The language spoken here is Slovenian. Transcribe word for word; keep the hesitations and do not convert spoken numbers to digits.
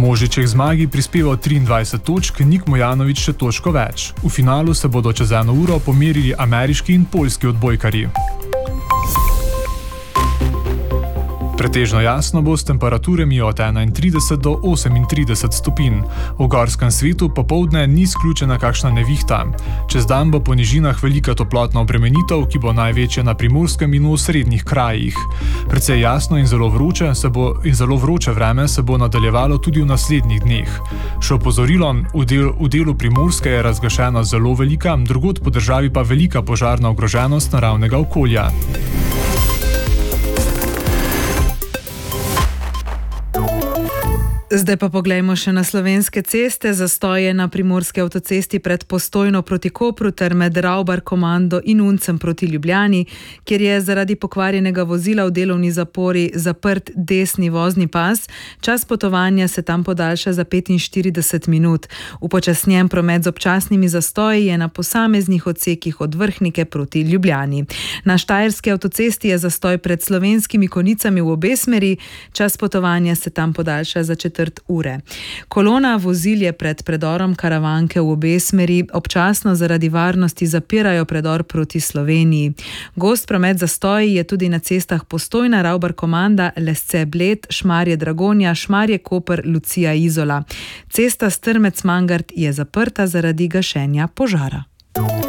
Možič je k zmagi prispeval triindvajset točk, Nik Mojanović še točko več. V finalu se bodo čez eno uro pomerili ameriški in poljski odbojkarji. Pretežno jasno bo s temperaturami od enaintrideset do osemintrideset stopinj. V gorskem svetu popoldne ni izključena kakšna nevihta. Čez dan bo po nižinah velika toplotna obremenitev, ki bo največja na Primorskem in v osrednjih krajih. Precej jasno in zelo vroče, se bo, in zelo vroče vreme se bo nadaljevalo tudi v naslednjih dneh. Še opozorilo, v, del, v delu Primorske je razglašena zelo velika, drugod po državi pa velika požarna ogroženost naravnega okolja. Zdaj pa poglejmo še na slovenske ceste. Zastoje na primorski avtocesti pred Postojno proti Kopru ter med Ravbar komando in Uncem proti Ljubljani, kjer je zaradi pokvarjenega vozila v delovni zapori zaprt desni vozni pas. Čas potovanja se tam podaljša za petinštirideset minut. Upočasnjen promet z občasnimi zastoji je na posameznih odsekih od Vrhnike proti Ljubljani. Na štajerski avtocesti je zastoj pred Slovenskimi Konicami v obe smeri. Čas potovanja se tam podaljša za četrt ure. Kolona vozil je pred predorom Karavanke v obe smeri, občasno zaradi varnosti zapirajo predor proti Sloveniji. Gost promet zastoji je tudi na cestah Postojna, Ravbar komanda, Lesce Bled, Šmarje Dragonja, Šmarje Koper, Lucija Izola. Cesta Strmec Mangart je zaprta zaradi gašenja požara.